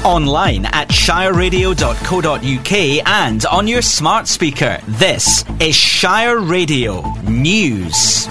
online at shireradio.co.uk and on your smart speaker. This is Shire Radio News.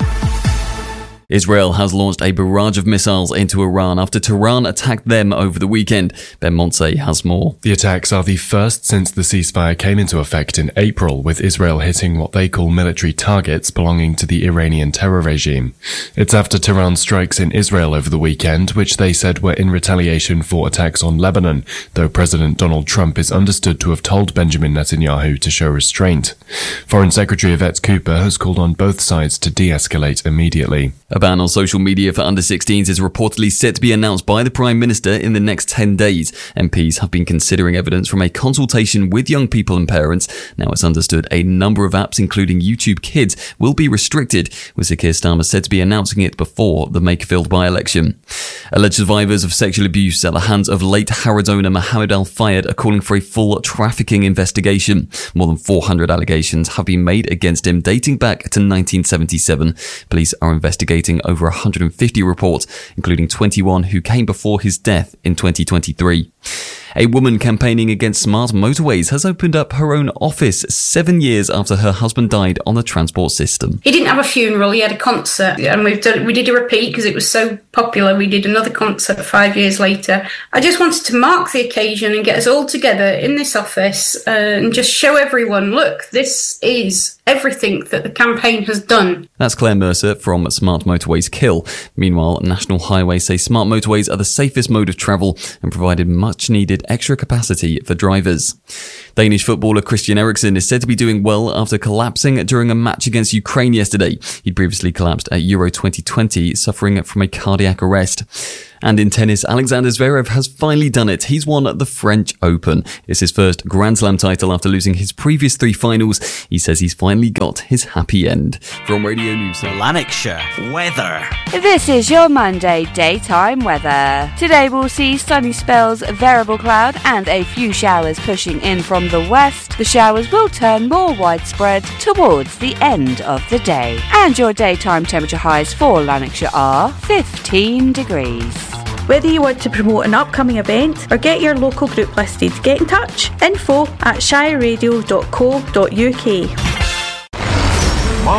Israel has launched a barrage of missiles into Iran after Tehran attacked them over the weekend. Ben Montse has more. The attacks are the first since the ceasefire came into effect in April, with Israel hitting what they call military targets belonging to the Iranian terror regime. It's after Tehran's strikes in Israel over the weekend, which they said were in retaliation for attacks on Lebanon, though President Donald Trump is understood to have told Benjamin Netanyahu to show restraint. Foreign Secretary Yvette Cooper has called on both sides to de-escalate immediately. A ban on social media for under-16s is reportedly set to be announced by the Prime Minister in the next 10 days. MPs have been considering evidence from a consultation with young people and parents. Now it's understood a number of apps, including YouTube Kids, will be restricted, with Sir Keir Starmer said to be announcing it before the Makerfield by-election. Alleged survivors of sexual abuse at the hands of late Harrods owner Mohammed Al Fayed are calling for a full trafficking investigation. More than 400 allegations have been made against him dating back to 1977. Police are investigating over 150 reports, including 21 who came before his death in 2023. A woman campaigning against smart motorways has opened up her own office 7 years after her husband died on the transport system. He didn't have a funeral, he had a concert, and we did a repeat because it was so popular. We did another concert 5 years later. I just wanted to mark the occasion and get us all together in this office and just show everyone, look, this is everything that the campaign has done. That's Claire Mercer from Smart Motorways Kill. Meanwhile, National Highways say smart motorways are the safest mode of travel and provided much needed extra capacity for drivers. Danish footballer Christian Eriksen is said to be doing well after collapsing during a match against Ukraine yesterday. He'd previously collapsed at Euro 2020, suffering from a cardiac arrest. And in tennis, Alexander Zverev has finally done it. He's won the French Open. It's his first Grand Slam title after losing his previous 3 finals. He says he's finally got his happy end. From Radio News, Lanarkshire weather. This is your Monday daytime weather. Today we'll see sunny spells, variable cloud and a few showers pushing in from the west. The showers will turn more widespread towards the end of the day. And your daytime temperature highs for Lanarkshire are 15 degrees. Whether you want to promote an upcoming event or get your local group listed, get in touch. info@shireradio.co.uk.